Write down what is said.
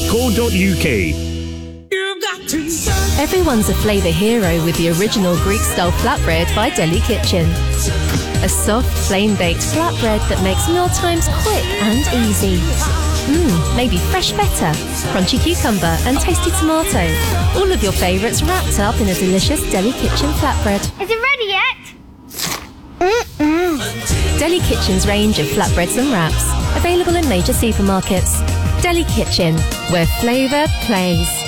Everyone's a flavour hero with the original Greek-style flatbread by Deli Kitchen. A soft, flame-baked flatbread that makes mealtimes quick and easy. Maybe fresh feta, crunchy cucumber and tasty tomato. All of your favourites wrapped up in a delicious Deli Kitchen flatbread. Is it ready yet? Deli Kitchen's range of flatbreads and wraps. Available in major supermarkets. Deli Kitchen, where flavour plays.